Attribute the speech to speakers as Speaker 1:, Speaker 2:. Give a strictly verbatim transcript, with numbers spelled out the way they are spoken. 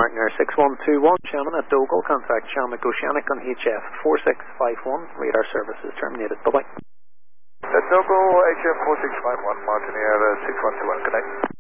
Speaker 1: partner six one two one, Shannon at Dogal. Contact Shannon McOceanic on H F four six five one. Radar service is terminated. Bye-bye.
Speaker 2: At Dogal, H F four six five one, Mountaineer uh, six one two one, connect.